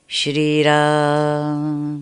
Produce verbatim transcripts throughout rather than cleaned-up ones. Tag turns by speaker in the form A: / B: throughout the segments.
A: श्रीराम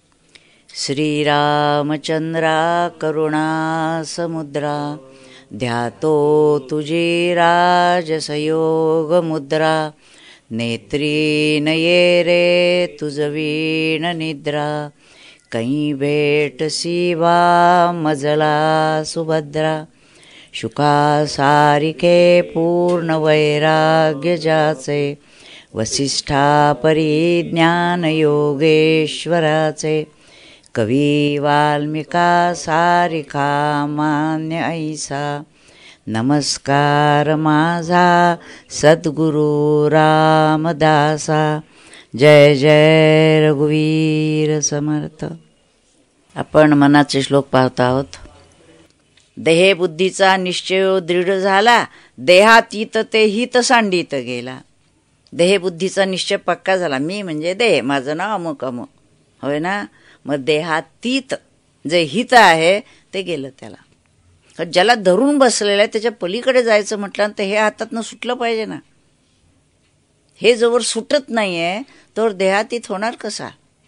A: श्रीरामचंद्रा करुणा समुद्रा ध्यातो तुझी राजसयोग मुद्रा नेत्री नये रे तुझ वीण निद्रा कहीं भेटसी वा मजला सुभद्रा शुका सारिखे पूर्ण वैराग्य जाचे वसिष्ठा परी ज्ञान योगेश्वराचे कवी वाल्मिका सारिखा मान्य ऐसा नमस्कार माझा सद्गुरु रामदासा जय जय रघुवीर समर्थ. आपण मनाचे श्लोक पाहत आहोत. देहे बुद्धीचा निश्चय दृढ झाला देहातीत ते हित सांडित गेला. देह बुद्धीचा निश्चय पक्का झाला. मी म्हणजे देह, माझं नाव अमुक अमुक होय ना. मग देहातीत जे हित आहे ते गेलं त्याला. ज्याला धरून बसलेलं आहे त्याच्या पलीकडे जायचं म्हटलं तर हे हातातनं सुटलं पाहिजे ना. हे जोवर सुटत नाही आहे तोवर देहातीत होणार कसा.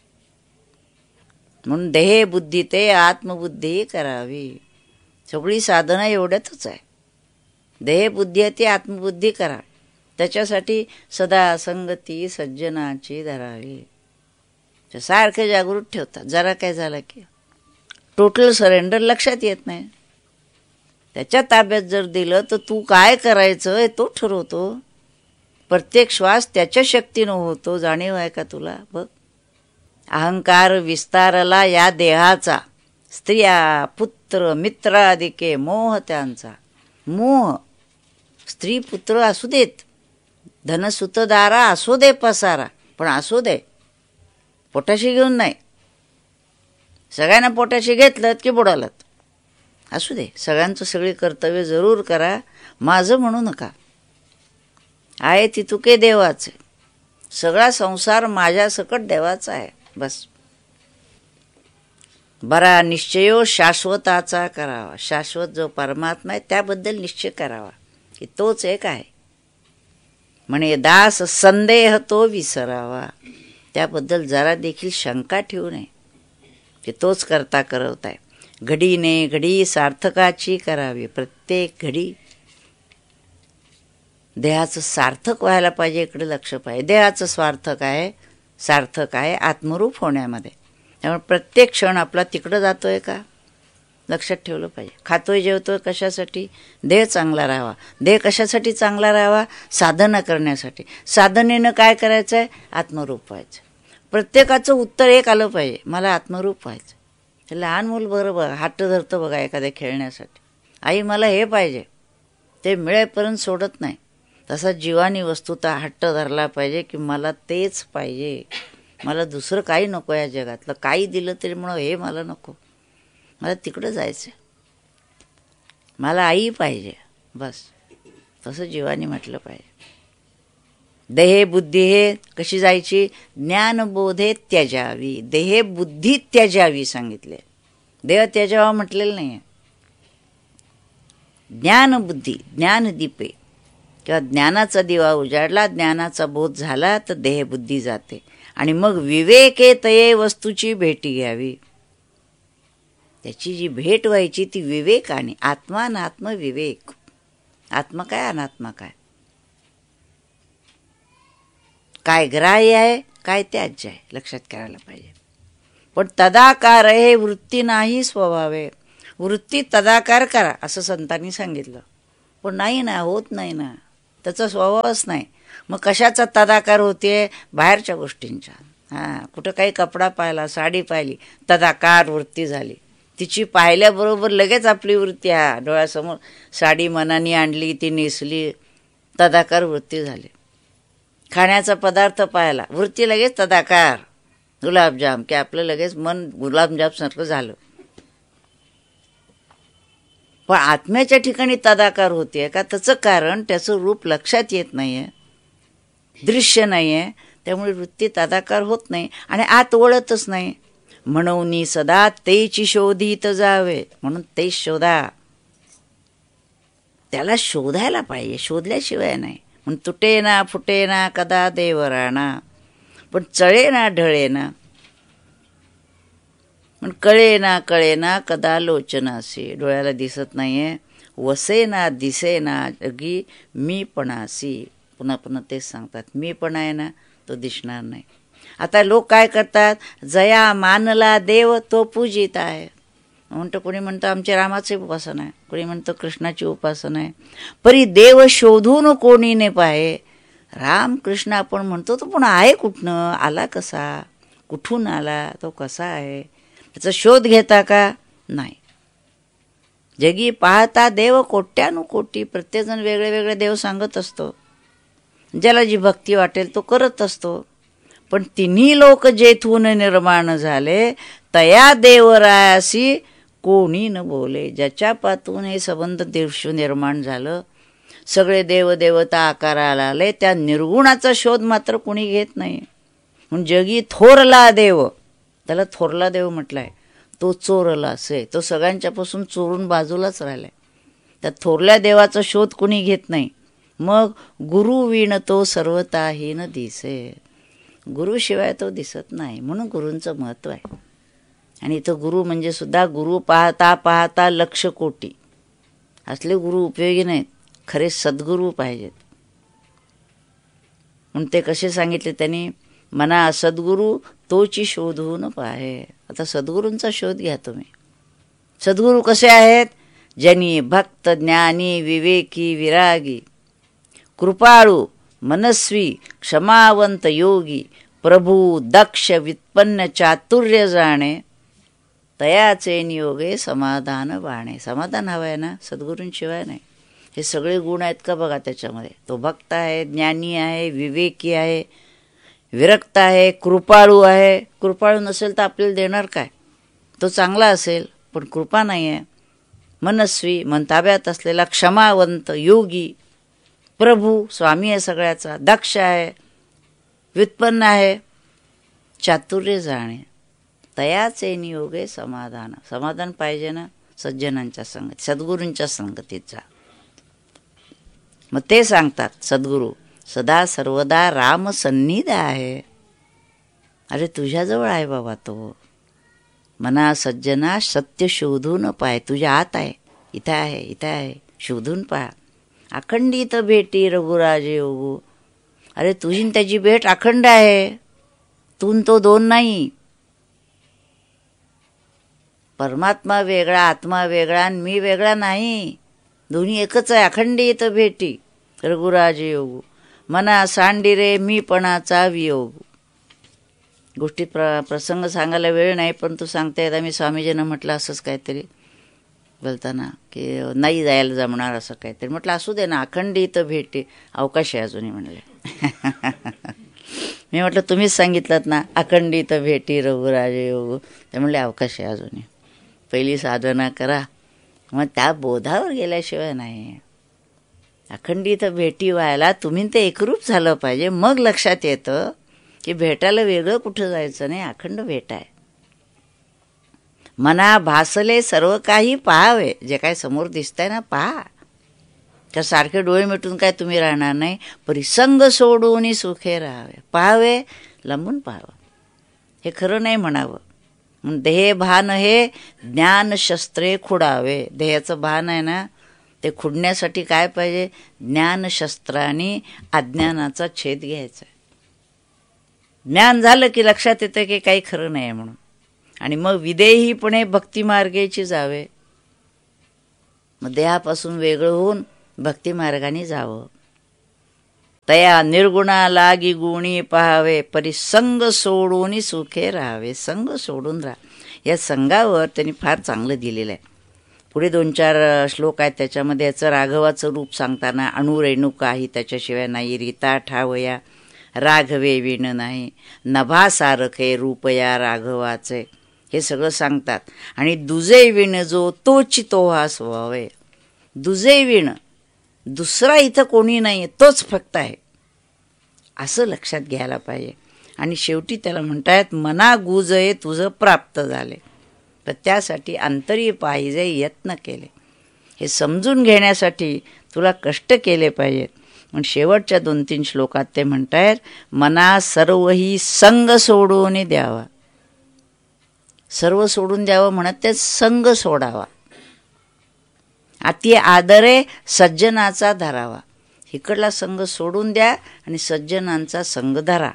A: म्हणून देह बुद्धी ते आत्मबुद्धी करावी. सगळी साधना एवढ्यातच आहे. देह बुद्धी आहे ती आत्मबुद्धी करा. त्याच्यासाठी सदा संगती सज्जनाची धरावी. सारखे जागृत ठेवतात. जरा काय झालं की टोटल सरेंडर लक्षात येत नाही. त्याच्या ताब्यात जर दिलं तर तू काय करायचं हे तो ठरवतो. प्रत्येक श्वास त्याच्या शक्तीनं होतो. जाणीव आहे का तुला बघ. अहंकार विस्तारला या देहाचा स्त्रिया पुत्र मित्रादिके मोह त्यांचा. मोह स्त्री पुत्र असू देत, धनसुतदारा असू दे पसारा, पण असू दे पोटाशी घेऊन नाही. सगळ्यांना पोटाशी घेतलं की बुडालात. असू दे सगळ्यांचं सगळी कर्तव्य जरूर करा. माझं म्हणू नका. आहे ती तुके देवाचे. सगळा संसार माझ्या सकट देवाचा आहे. बस बरा निश्चयो शाश्वताचा करावा. शाश्वत जो परमात्मा आहे त्याबद्दल निश्चय करावा की तोच एक आहे. म्हणे दास संदेह तो विसरावा. त्याबद्दल जरा देखील शंका ठेवू नये की तोच करता करवत आहे. घडीने घडी सार्थकाची करावी. प्रत्येक घडी देहाचं सार्थक व्हायला पाहिजे. इकडे लक्ष पाहिजे. देहाचं स्वार्थक आहे, सार्थक आहे आत्मरूप होण्यामध्ये. त्यामुळे प्रत्येक क्षण आपला तिकडं जातोय का लक्षात ठेवलं पाहिजे. खातोय जेवतोय कशासाठी? देह चांगला राहावा. देह कशासाठी चांगला राहावा? साधना करण्यासाठी. साधनेनं काय करायचं आहे? आत्मरूप व्हायचं. प्रत्येकाचं उत्तर एक आलं पाहिजे, मला आत्मरूप व्हायचं. ते लहान मूल बरं बघा हट्ट धरतं बघा एखाद्या खेळण्यासाठी. आई मला हे पाहिजे, ते मिळेपर्यंत सोडत नाही. तसा जीवानी वस्तुता हट्ट धरला पाहिजे की मला तेच पाहिजे. मला दुसरं काही नको या जगातलं. काही दिलं तरी म्हणून हे मला नको, मला तिकडं जायचं, मला आई पाहिजे. बस तसं जीवानी म्हटलं पाहिजे. देहे बुद्धी हे कशी जायची? ज्ञानबोधे त्याजावी. देहे बुद्धी त्याजावी सांगितले. देह त्याजावा म्हटलेलं नाही आहे. ज्ञानबुद्धी ज्ञानदीपे किंवा ज्ञानाचा दिवा उजाडला, ज्ञानाचा बोध झाला तर देहबुद्धी जाते. आणि मग विवेके तये वस्तूची भेटी घ्यावी. त्याची जी भेट व्हायची ती विवेकाने. आत्मा अनात्म विवेक. आत्मा काय अनात्मा काय, काय ग्राह्य आहे काय त्याज्य आहे लक्षात करायला पाहिजे. पण तदाकार हे वृत्ती नाही स्वभावे. वृत्ती तदाकार करा असं संतांनी सांगितलं. पण नाही ना, होत नाही ना, त्याचा स्वभावच नाही. मग कशाचा तदाकार होते? बाहेरच्या गोष्टींच्या. हां कुठं काही कपडा पाहिला, साडी पाहिली, तदाकार वृत्ती झाली. तिची पाहिल्याबरोबर लगेच आपली वृत्ती हा डोळ्यासमोर साडी मनाने आणली, ती नेसली, तदाकार वृत्ती झाली. खाण्याचा पदार्थ पाहिला, वृत्ती लगेच तदाकार. गुलाबजाम की आपलं लगेच मन गुलाबजामसारखं झालं. पण आत्म्याच्या ठिकाणी तदाकार होते का? त्याचं कारण त्याचं रूप लक्षात येत नाही आहे, दृश्य नाही आहे. त्यामुळे वृत्ती तदाकार होत नाही आणि आत वळतच नाही. म्हणून सदा तेची शोधित जावे. म्हणून तेच शोधा. त्याला शोधायला पाहिजे, शोधल्याशिवाय नाही. म्हणून तुटे ना फुटे ना कदा देवराणा. पण चळे ना ढळे ना, पण कळे ना कळे ना कदा लोचनासी, डोळ्याला दिसत नाहीये. वसे ना दिसे ना जगी मी पणासी, पुन्हा पुन्हा तेच सांगतात. मी पण आहे ना तो दिसणार नाही. आता लोक काय करतात, जया मानला देव तो पूजित आहे म्हणतो. कोणी म्हणतं आमच्या रामाचे उपासना आहे, कोणी म्हणतं कृष्णाची उपासना आहे. परी देव शोधून कोणी ने पाहे. राम कृष्ण आपण म्हणतो तो पण आहे कुठनं, आला कसा, कुठून आला, तो कसा आहे, त्याचा शोध घेता का नाही. जगी पाहता देव कोट्यानुकोटी, प्रत्येकजण वेगळे वेगळे देव सांगत असतो. ज्याला जी भक्ती वाटेल तो करत असतो. पण तिन्ही लोक जेथून निर्माण झाले तया देवरायासी कोणी न बोले. ज्याच्यापासून हे संबंध देवशू निर्माण झालं, सगळे देवदेवता आकाराला आले, त्या निर्गुणाचा शोध मात्र कोणी घेत नाही. म्हणून जगी थोरला देव, त्याला थोरला देव म्हटलाय, तो चोरला असे, तो सगळ्यांच्यापासून चोरून बाजूलाच राहिलाय. त्या थोरल्या देवाचा शोध कुणी घेत नाही. मग गुरु विण तो सर्वताहीन दिसे, गुरुशिवाय तो दिसत नाही. म्हणून गुरूंचं महत्त्व आहे. आणि इथं गुरु म्हणजे सुद्धा गुरु पाहता पाहता लक्ष कोटी असले गुरु उपयोगी नाहीत, खरे सद्गुरू पाहिजेत. म्हणून ते कसे सांगितले त्यांनी, मना सद्गुरू तोची शोधून पाहे. आता सद्गुरूंचा शोध घ्या तुम्ही. सद्गुरू कसे आहेत, जनी भक्त ज्ञानी विवेकी विरागी कृपाळू मनस्वी क्षमावंत योगी प्रभू दक्ष व्युत्पन्न चातुर्य जाणे तयाचे नियोगे समाधान बाणे. समाधान हवं आहे ना, सद्गुरूंशिवाय नाही. हे सगळे गुण आहेत का बघा त्याच्यामध्ये. तो भक्त आहे, ज्ञानी आहे, विवेकी आहे, विरक्त आहे, कृपाळू आहे. कृपाळू नसेल तर आपल्याला देणार काय, तो चांगला असेल पण कृपा नाही आहे. मनस्वी मन ताब्यात असलेला, क्षमावंत योगी, प्रभू स्वामी आहे सगळ्याचा, दक्ष आहे, व्युत्पन्न आहे, चातुर्य जाणे तयाचे नियोगे समाधान. समाधान पाहिजे ना सज्जनांच्या संगती, सद्गुरूंच्या संगतीचा. मग ते सांगतात सद्गुरू सदा सर्वदा राम सन्निध आहे. अरे तुझ्याजवळ आहे बाबा तो. मना सज्जना सत्य शोधून पाय, तुझ्या आत आहे, इथं आहे, इथं आहे, शोधून पहा. अखंडित भेटी रघुराजे योगू. अरे तुझी त्याची भेट अखंड आहे, तून तो दोन नाही. परमात्मा वेगळा, आत्मा वेगळा आणि मी वेगळा नाही, दोन्ही एकच आहे. अखंडित भेटी रघुराजे योगू. मना सांडिरे मीपणाचा वियोग. गोष्टीत प्र प्रसंग सांगायला वेळ नाही, पण तू सांगता येत. मी स्वामीजींना म्हटलं असंच काहीतरी बोलताना की नाही जायला जमणार असं काहीतरी. म्हटलं असू दे ना, अखंडित भेटी, अवकाश आहे अजूनही म्हणले. मी म्हटलं तुम्हीच सांगितलं ना अखंडित भेटी रघुराजे योगू, ते म्हणले अवकाश आहे अजूनही. पहिली साधना करा, मग त्या बोधावर गेल्याशिवाय नाही. अखंडित भेटी व्हायला तुम्ही ते एकरूप झालं पाहिजे. मग लक्षात येतं की भेटायला वेगळं कुठं जायचं नाही, अखंड भेट आहे. मना भासले सर्व काही पाहावे. जे काय समोर दिसतंय ना पहा. तर सारखे डोळे मिटून काय तुम्ही राहणार नाही. परिसंग सोडून सुखे राहावे. पाहावे, लांबून पाहावं. हे खरं नाही म्हणावं. देह भान हे ज्ञान शस्त्रे खुडावे. देहाचं भान आहे ना, ते खुडण्यासाठी काय पाहिजे, ज्ञानशस्त्राने अज्ञानाचा छेद घ्यायचा. ज्ञान झालं की लक्षात येतं की काही खरं नाही म्हणून. आणि मग विदेहीपणे भक्तिमार्गाची जावे. मग देहापासून वेगळं होऊन भक्तिमार्गाने जावं. तया निर्गुणा लागी गुणी पाहावे. परिसंग सोडून सुखे राहावे. संग सोडून राहा. या संघावर त्यांनी फार चांगलं दिलेलं आहे. पुढे दोन चार श्लोक आहेत त्याच्यामध्ये याचं राघवाचं रूप सांगताना अणुरेणुका ही त्याच्याशिवाय नाही. रीता ठावया राघवे विण नाही. नभासारखे रूपया राघवाचे, हे सगळं सांगतात. आणि दुजे विण जो तोची तो हा स्वभाव आहे. दुजे विण, दुसरा इथं कोणी नाही, तोच फक्त आहे, असं लक्षात घ्यायला पाहिजे. आणि शेवटी त्याला म्हणतायत मना गुजये तुझं प्राप्त झाले. तर त्यासाठी अंतरी पाहिजे यत्न केले. हे समजून घेण्यासाठी तुला कष्ट केले पाहिजेत. पण शेवटच्या दोन तीन श्लोकात ते म्हणतायत, मना सर्वही संग सोडून द्यावा. सर्व सोडून द्यावं म्हणत ते संग सोडावा. अति आदरे सज्जनाचा धरावा. इकडला संग सोडून द्या आणि सज्जनांचा संग धरा.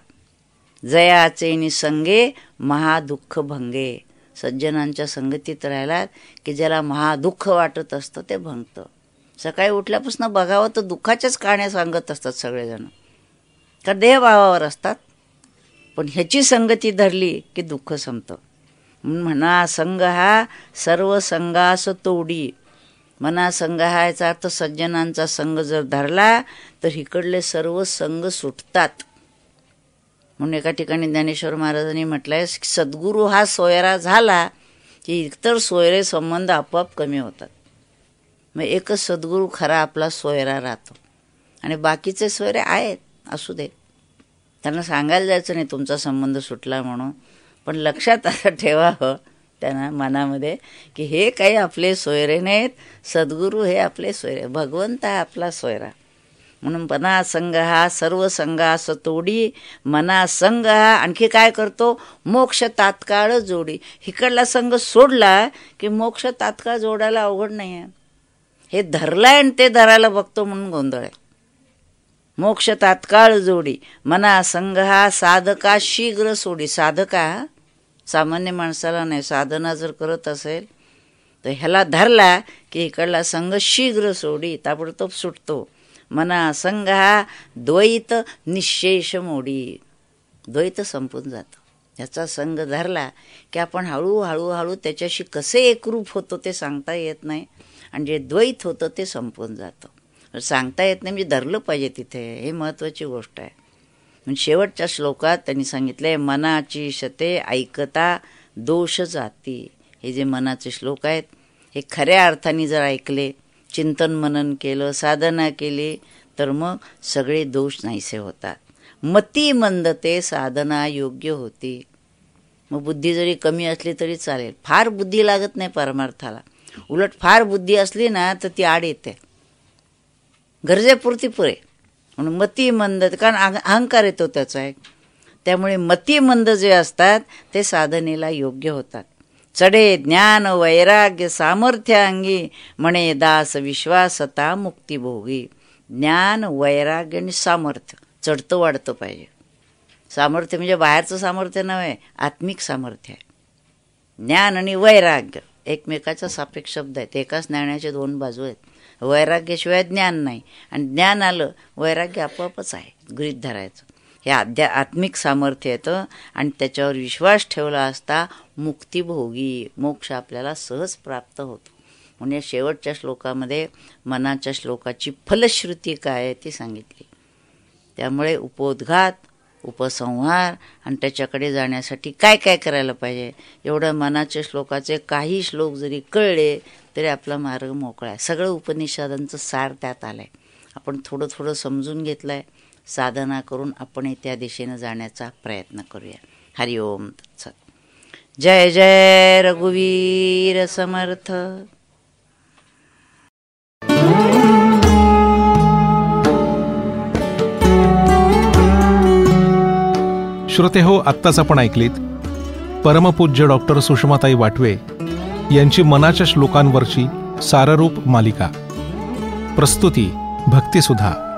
A: जयाचे निसंगे महादुःख भंगे. सज्जनांच्या संगतीत राहिलात की ज्याला महादुःख वाटत असतं ते भंगतं. सकाळी उठल्यापासून बघावं तर दुःखाच्याच कहाण्या सांगत असतात सगळेजण, का देहभावावर असतात. पण ह्याची संगती धरली की दुःख संपतं. म्हणून म्हणा संग हा सर्व संगास तोडी. मना संग हा याचा अर्थ सज्जनांचा संग जर धरला तर इकडले सर्व संग सुटतात. म्हणून एका ठिकाणी ज्ञानेश्वर महाराजांनी म्हटलंय, सद्गुरू हा सोयरा झाला की इतर सोयरे संबंध आपोआप कमी होतात. मग एकच सद्गुरू खरा आपला सोयरा राहतो आणि बाकीचे सोयरे आहेत असू दे, त्यांना सांगायला जायचं नाही तुमचा संबंध सुटला म्हणून. पण लक्षात असं ठेवावं त्यांना मनामध्ये की हे काही आपले सोयरे नाहीत, सद्गुरू हे आपले सोयरे, भगवंत हा आपला सोयरा. म्हणून मना संग हा सर्व संगास तोडी. मना संग हा आणखी काय करतो, मोक्ष तात्काळ जोडी. इकडला संग सोडला की मोक्ष तात्काळ जोडायला अवघड नाही आहे. हे धरलाय आणि ते धरायला बघतो म्हणून गोंधळ आहे. मोक्ष तात्काळ जोडी. मना संग हा साधका शीघ्र सोडी. साधका सामान्य माणसाला नाही, साधना जर करत असेल तर ह्याला धरला की इकडला संग शीघ्र सोडी, ताबडतोब सुटतो. मना संग हा द्वैत निशेष मोडी. द्वैत संपून जातं. ह्याचा संग धरला की आपण हळूहळू हळू त्याच्याशी कसे एकरूप होतो ते सांगता येत नाही, आणि जे द्वैत होतं ते संपून जातं. सांगता येत नाही म्हणजे धरलं पाहिजे तिथे, हे महत्त्वाची गोष्ट आहे. म्हणजे शेवटच्या श्लोकात त्यांनी सांगितलंय, मनाची शते ऐकता दोष जाती. हे जे मनाचे श्लोक आहेत हे खऱ्या अर्थाने जर ऐकले, चिंतन मनन केलं, साधना केली तर मग सगळे दोष नाहीसे होतात. मती मंदते साधना योग्य होती. मग बुद्धी जरी कमी असली तरी चालेल, फार बुद्धी लागत नाही परमार्थाला. उलट फार बुद्धी असली ना तर ती आड येते, गरजेपुरती पुरे. म्हणून मती मंद, कारण अहंकार येतो त्याचा एक. त्यामुळे मती मंद जे असतात ते साधनेला योग्य होतात. चढे ज्ञान वैराग्य सामर्थ्य अंगी, म्हणे दास विश्वासता मुक्तिभोगी. ज्ञान वैराग्य आणि सामर्थ्य चढतं वाढतं पाहिजे. सामर्थ्य म्हणजे बाहेरचं सामर्थ्य नव्हे, आत्मिक सामर्थ्य आहे. ज्ञान आणि वैराग्य एकमेकाचा सापेक्ष शब्द आहेत, एकाच नाण्याचे दोन बाजू आहेत. वैराग्याशिवाय ज्ञान नाही, आणि ज्ञान आलं वैराग्य आपोआपच आहे, गृहीत धरायचं. हे आध्या आत्मिक सामर्थ्य येतं आणि त्याच्यावर विश्वास ठेवला असता मुक्तिभोगी, मोक्ष आपल्याला सहज प्राप्त होतो. म्हणून या शेवटच्या श्लोकामध्ये मनाच्या श्लोकाची फलश्रुती काय आहे ती सांगितली. त्यामुळे उपोद्घात, उपसंहार आणि त्याच्याकडे जाण्यासाठी काय काय करायला पाहिजे, एवढं मनाच्या श्लोकाचे काही श्लोक जरी कळले तरी आपला मार्ग मोकळा आहे. सगळं उपनिषदांचं सार त्यात आलं आहे. आपण थोडं थोडं समजून घेतलं आहे. साधना करून आपण त्या दिशेनं जाण्याचा प्रयत्न करूया. हरिओम तत्सत. जय जय रघुवीर समर्थ.
B: श्रोते हो, आत्ताच आपण ऐकलीत परमपूज्य डॉक्टर सुषमाताई वाटवे यांची मनाच्या श्लोकांवरची साररूप मालिका. प्रस्तुती भक्तिसुधा.